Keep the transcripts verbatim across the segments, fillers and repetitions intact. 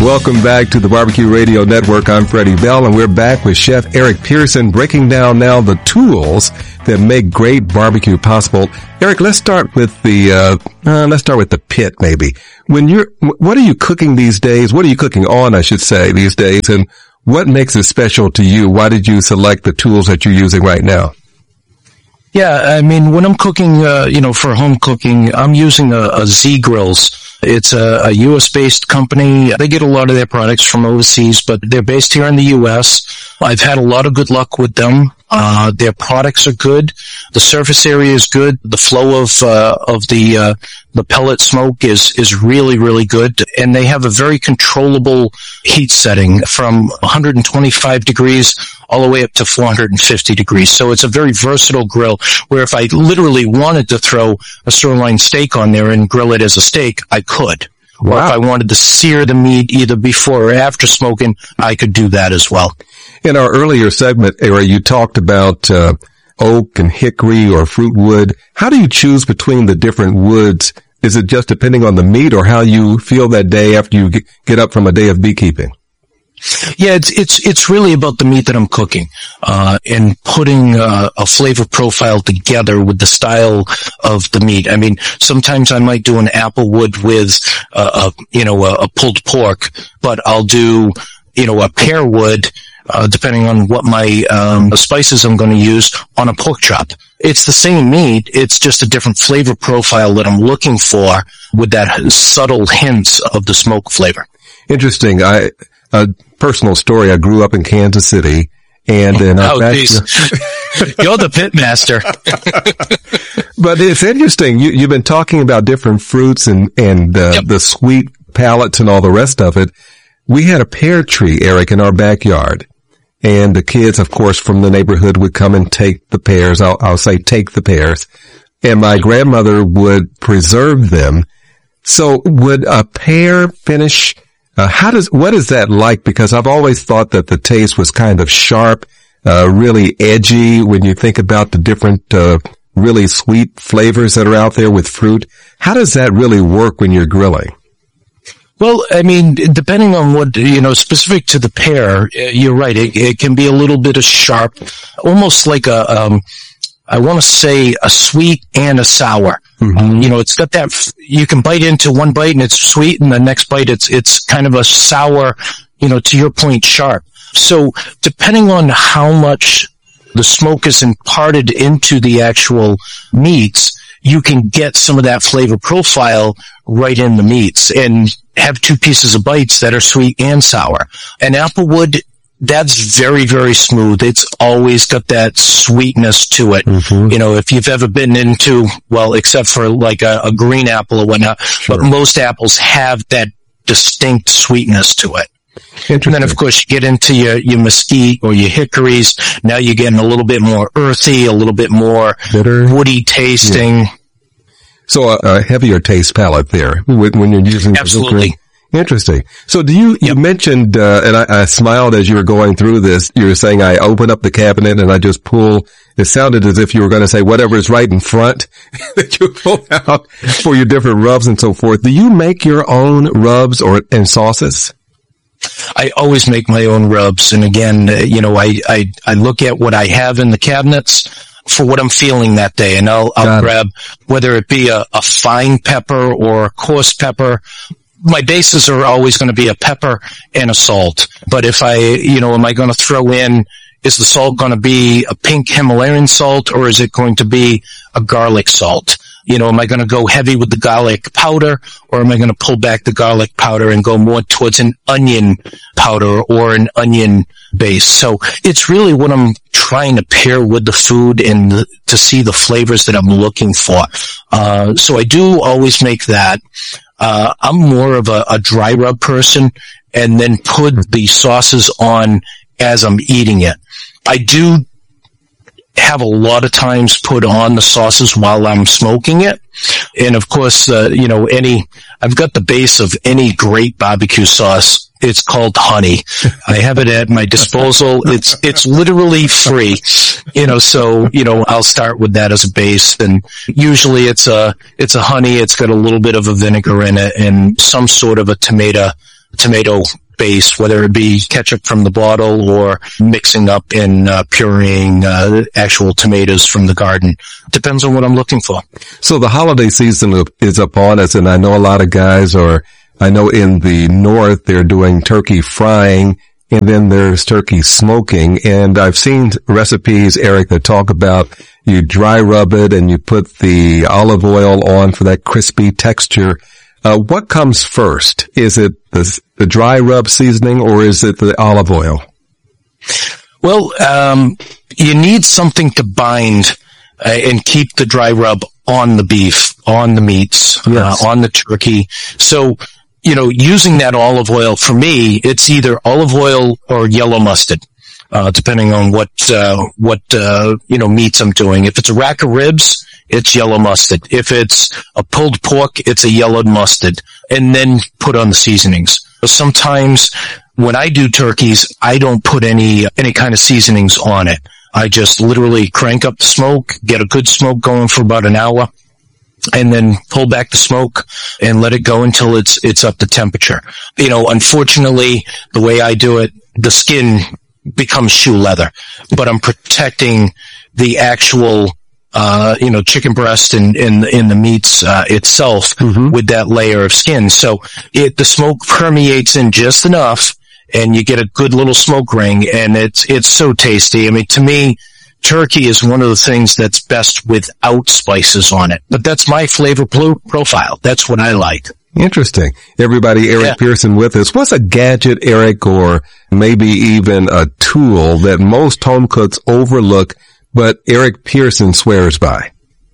Welcome back to the Barbecue Radio Network. I'm Freddie Bell, and we're back with Chef Eric Pearson, breaking down now the tools that make great barbecue possible. Eric, let's start with the uh, uh let's start with the pit, maybe. When you're, what are you cooking these days? What are you cooking on, I should say, these days? And what makes it special to you? Why did you select the tools that you're using right now? Yeah, I mean, when I'm cooking, uh, you know, for home cooking, I'm using a, a Z Grills. It's a, a U S-based company. They get a lot of their products from overseas, but they're based here in the U S. I've had a lot of good luck with them. Uh, their products are good. The surface area is good. The flow of, uh, of the, uh, the pellet smoke is, is really, really good. And they have a very controllable heat setting from one hundred twenty-five degrees all the way up to four hundred fifty degrees. So it's a very versatile grill where if I literally wanted to throw a sirloin steak on there and grill it as a steak, I could. Wow. Or if I wanted to sear the meat either before or after smoking, I could do that as well. In our earlier segment, Eric, you talked about uh, oak and hickory or fruit wood. How do you choose between the different woods? Is it just depending on the meat or how you feel that day after you get up from a day of beekeeping? Yeah, it's it's it's really about the meat that I'm cooking, uh, and putting uh, a flavor profile together with the style of the meat. I mean, sometimes I might do an applewood with uh, a you know a, a pulled pork, but I'll do you know a pear wood, uh, depending on what my um, spices I'm going to use on a pork chop. It's the same meat, it's just a different flavor profile that I'm looking for with that subtle hints of the smoke flavor. Interesting. I. A personal story. I grew up in Kansas City, and in our oh, backyard. You're the pit master. But it's interesting. You, you've been talking about different fruits and and uh, yep. the sweet palates and all the rest of it. We had a pear tree, Eric, in our backyard, and the kids, of course, from the neighborhood would come and take the pears. I'll, I'll say take the pears, and my grandmother would preserve them. So, would a pear finish? Uh, how does, what is that like? Because I've always thought that the taste was kind of sharp, uh, really edgy when you think about the different, uh, really sweet flavors that are out there with fruit. How does that really work when you're grilling? Well, I mean, depending on what, you know, specific to the pear, you're right. It, it can be a little bit of sharp, almost like a, um, I want to say a sweet and a sour. Mm-hmm. Um, you know, it's got that, you can bite into one bite and it's sweet, and the next bite it's, it's kind of a sour, you know, to your point, sharp. So depending on how much the smoke is imparted into the actual meats, you can get some of that flavor profile right in the meats and have two pieces of bites that are sweet and sour. And applewood, that's very, very smooth. It's always got that sweetness to it. Mm-hmm. You know, if you've ever been into, well, except for like a, a green apple or whatnot, sure. But most apples have that distinct sweetness to it. And then, of course, you get into your, your mesquite or your hickories. Now you're getting a little bit more earthy, a little bit more bitter, woody tasting. Yeah. So a, a heavier taste palette there when, when you're using absolutely. The Interesting. So do you, yep. you mentioned, uh, and I, I smiled as you were going through this, you were saying I open up the cabinet and I just pull, it sounded as if you were going to say whatever is right in front that you pull out for your different rubs and so forth. Do you make your own rubs or, and sauces? I always make my own rubs. And again, uh, you know, I, I, I look at what I have in the cabinets for what I'm feeling that day, and I'll, I'll grab, whether it be a, a fine pepper or a coarse pepper. My bases are always going to be a pepper and a salt. But if I, you know, am I going to throw in, is the salt going to be a pink Himalayan salt or is it going to be a garlic salt? You know, am I going to go heavy with the garlic powder or am I going to pull back the garlic powder and go more towards an onion powder or an onion base? So it's really what I'm trying to pair with the food and the, to see the flavors that I'm looking for. Uh, so I do always make that. Uh, I'm more of a, a dry rub person and then put the sauces on as I'm eating it. I do have a lot of times put on the sauces while I'm smoking it. And of course, uh, you know, any, I've got the base of any great barbecue sauce. It's called honey. I have it at my disposal. It's, it's literally free, you know, so, you know, I'll start with that as a base. And usually it's a, it's a honey. It's got a little bit of a vinegar in it and some sort of a tomato tomato base, whether it be ketchup from the bottle or mixing up and uh, pureeing uh, actual tomatoes from the garden. Depends on what I'm looking for. So the holiday season is upon us, and I know a lot of guys are, I know in the north they're doing turkey frying, and then there's turkey smoking, and I've seen recipes, Eric, that talk about you dry rub it and you put the olive oil on for that crispy texture. Uh, what comes first? Is it the, the dry rub seasoning or is it the olive oil? Well, um, you need something to bind uh, and keep the dry rub on the beef, on the meats, yes. uh, on the turkey. So, you know, using that olive oil, for me, it's either olive oil or yellow mustard, uh, depending on what, uh, what, uh, you know, meats I'm doing. If it's a rack of ribs, it's yellow mustard. If it's a pulled pork, it's a yellowed mustard, and then put on the seasonings. Sometimes when I do turkeys, I don't put any, any kind of seasonings on it. I just literally crank up the smoke, get a good smoke going for about an hour, and then pull back the smoke and let it go until it's, it's up to temperature. You know, unfortunately, the way I do it, the skin becomes shoe leather, but I'm protecting the actual, uh, you know, chicken breast and in, in the meats, uh, itself mm-hmm. with that layer of skin. So it, the smoke permeates in just enough and you get a good little smoke ring, and it's, it's so tasty. I mean, to me, turkey is one of the things that's best without spices on it. But that's my flavor pl- profile. That's what I like. Interesting. Everybody, Eric yeah. Pearson with us. What's a gadget, Eric, or maybe even a tool that most home cooks overlook, but Eric Pearson swears by?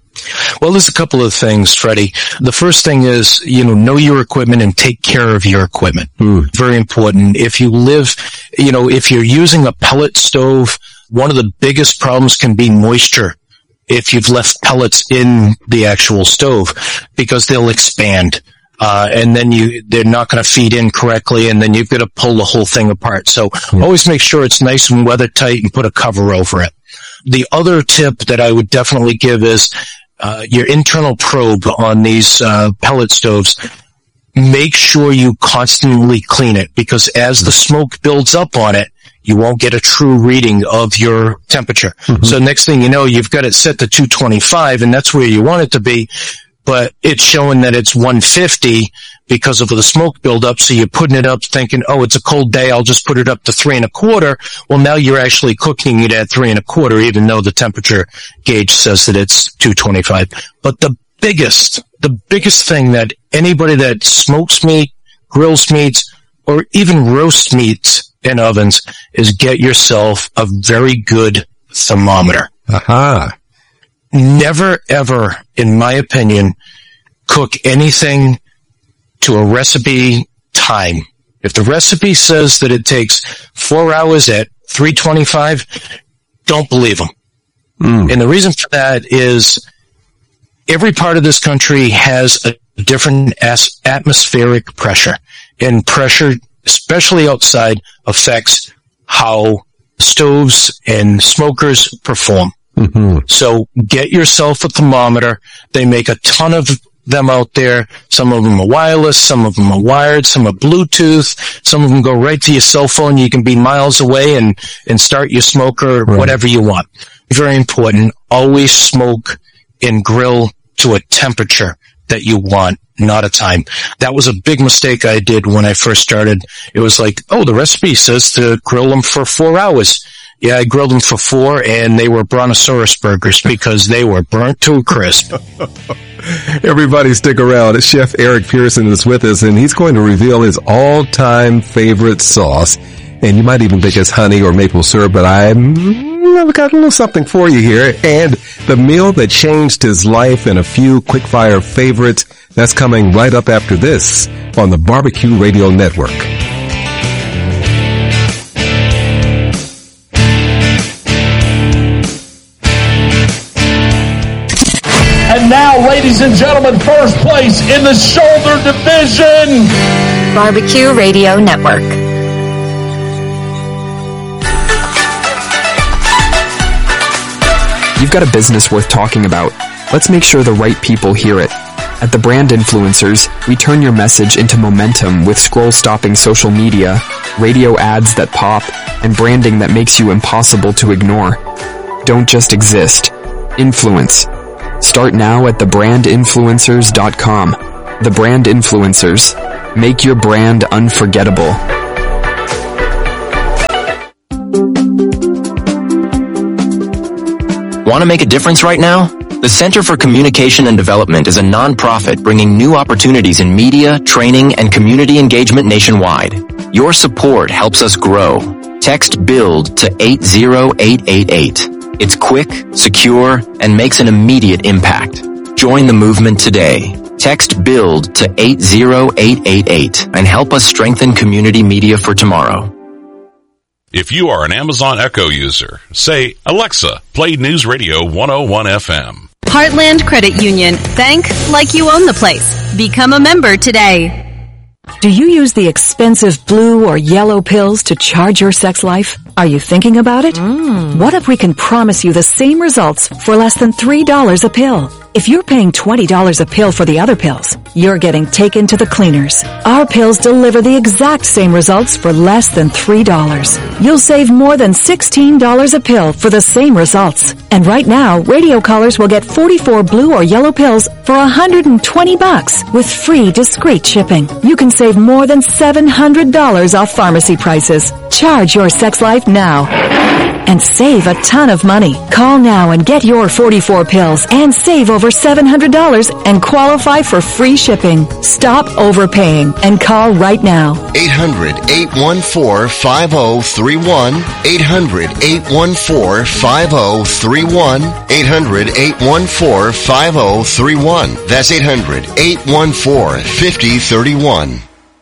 Well, there's a couple of things, Freddie. The first thing is, you know, know your equipment and take care of your equipment. Mm. Very important. If you live, you know, if you're using a pellet stove, one of the biggest problems can be moisture if you've left pellets in the actual stove, because they'll expand. Uh, and then you, they're not going to feed in correctly, and then you've got to pull the whole thing apart. So mm. always make sure it's nice and weather tight and put a cover over it. The other tip that I would definitely give is, uh, your internal probe on these, uh, pellet stoves. Make sure you constantly clean it, because as the smoke builds up on it, you won't get a true reading of your temperature. Mm-hmm. So next thing you know, you've got it set to two twenty-five, and that's where you want it to be, but it's showing that it's one fifty because of the smoke buildup. So you're putting it up thinking, oh, it's a cold day, I'll just put it up to three and a quarter. Well, now you're actually cooking it at three and a quarter, even though the temperature gauge says that it's two twenty-five. But the biggest, the biggest thing that anybody that smokes meat, grills meats, or even roast meats in ovens is get yourself a very good thermometer. Aha. Never, ever, in my opinion, cook anything to a recipe time. If the recipe says that it takes four hours at three twenty-five, don't believe them. Mm. And the reason for that is every part of this country has a different as- atmospheric pressure, and pressure, especially outside, affects how stoves and smokers perform. Mm-hmm. So get yourself a thermometer. They make a ton of them out there. Some of them are wireless, some of them are wired, some are Bluetooth, some of them go right to your cell phone. You can be miles away and, and start your smoker, right. Whatever you want. Very important. Always smoke and grill to a temperature that you want, not a time. That was a big mistake I did when I first started. It was like, oh, the recipe says to grill them for four hours. Yeah, I grilled them for four, and they were Brontosaurus burgers because they were burnt to a crisp. Everybody stick around. Chef Eric Pearson is with us, and he's going to reveal his all-time favorite sauce. And you might even think it's honey or maple syrup, but I, I've got a little something for you here. And the meal that changed his life and a few quick-fire favorites, that's coming right up after this on the Barbecue Radio Network. And now, ladies and gentlemen, first place in the shoulder division, Barbecue Radio Network. You've got a business worth talking about. Let's make sure the right people hear it. At The Brand Influencers, we turn your message into momentum with scroll-stopping social media, radio ads that pop, and branding that makes you impossible to ignore. Don't just exist. Influence. Start now at the brand influencers dot com. The Brand Influencers. Make your brand unforgettable. Want to make a difference right now? The Center for Communication and Development is a nonprofit bringing new opportunities in media, training, and community engagement nationwide. Your support helps us grow. Text BUILD to eight zero eight eight eight. It's quick, secure, and makes an immediate impact. Join the movement today. Text BUILD to eight zero eight eight eight and help us strengthen community media for tomorrow. If you are an Amazon Echo user, say, Alexa, play News Radio one oh one F M. Heartland Credit Union. Bank like you own the place. Become a member today. Do you use the expensive blue or yellow pills to charge your sex life? Are you thinking about it? Mm. What if we can promise you the same results for less than three dollars a pill? If you're paying twenty dollars a pill for the other pills, you're getting taken to the cleaners. Our pills deliver the exact same results for less than three dollars. You'll save more than sixteen dollars a pill for the same results. And right now, radio callers will get forty-four blue or yellow pills for one hundred twenty bucks with free discreet shipping. You can save more than seven hundred dollars off pharmacy prices. Charge your sex life now and save a ton of money. Call now and get your forty-four pills and save over seven hundred dollars and qualify for free shipping. Stop overpaying and call right now. eight hundred, eight one four, five oh three one. eight hundred, eight one four, five oh three one. eight hundred, eight one four, five oh three one. That's eight hundred, eight one four, five oh three one.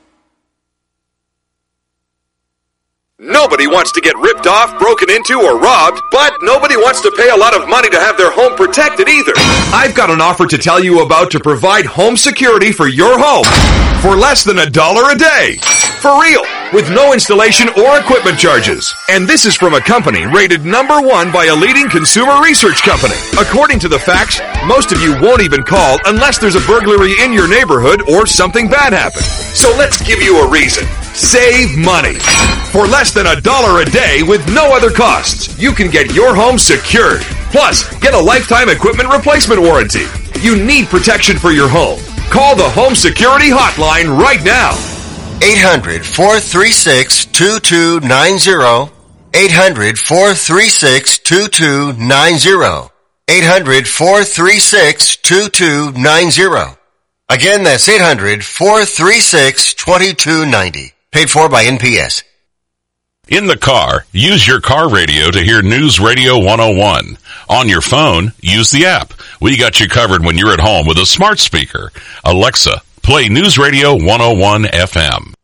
Nobody wants to get ripped off, broken into, or robbed, but nobody wants to pay a lot of money to have their home protected either. I've got an offer to tell you about to provide home security for your home for less than a dollar a day. For real, with no installation or equipment charges. And this is from a company rated number one by a leading consumer research company. According to the facts, most of you won't even call unless there's a burglary in your neighborhood or something bad happened. So let's give you a reason. Save money. For less than a dollar a day with no other costs, you can get your home secured. Plus, get a lifetime equipment replacement warranty. You need protection for your home. Call the Home Security Hotline right now. eight hundred, four three six, two two nine zero. eight hundred, four three six, two two nine zero. eight hundred, four three six, two two nine zero. Again, that's eight hundred, four three six, two two nine zero. Paid for by N P S. In the car, use your car radio to hear News Radio one oh one. On your phone, use the app. We got you covered when you're at home with a smart speaker. Alexa, play News Radio one oh one F M.